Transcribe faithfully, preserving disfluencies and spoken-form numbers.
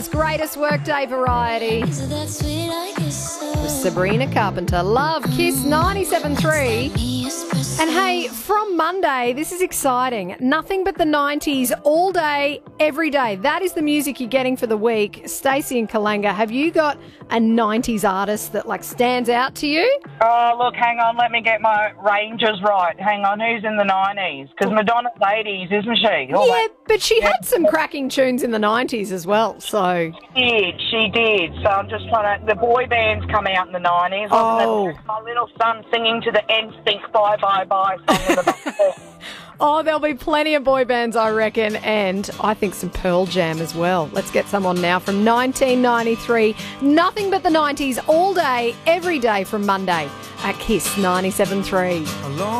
M's greatest workday variety. With Sabrina Carpenter. Love, Kiss ninety-seven three. And hey, from Monday, this is exciting. Nothing but the nineties all day, every day. That is the music you're getting for the week. Stacey and Kalanga, have you got a nineties artist that like stands out to you? Oh, look, hang on. Let me get my ranges right. Hang on. Who's in the nineties? Because Madonna's eighties, isn't she? All Yeah, that- but she had some cracking tunes in the nineties as well, so... She did. She did. So I'm just trying to... The boy bands come out in the nineties. Oh. Wasn't it? My little son singing to the N Sync Bye Bye Bye song in the back. Oh, there'll be plenty of boy bands, I reckon, and I think some Pearl Jam as well. Let's get some on now from nineteen ninety-three. Nothing but the nineties all day, every day from Monday at Kiss ninety-seven three.